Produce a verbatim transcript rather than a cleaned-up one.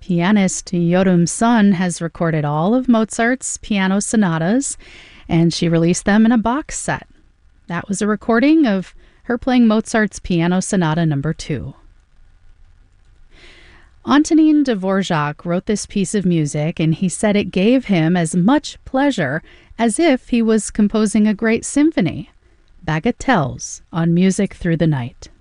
Pianist Yorum Sun has recorded all of Mozart's piano sonatas, and she released them in a box set. That was a recording of her playing Mozart's Piano Sonata number two. Antonin Dvorak wrote this piece of music, and he said it gave him as much pleasure as if he was composing a great symphony. Bagatelles on Music Through the Night.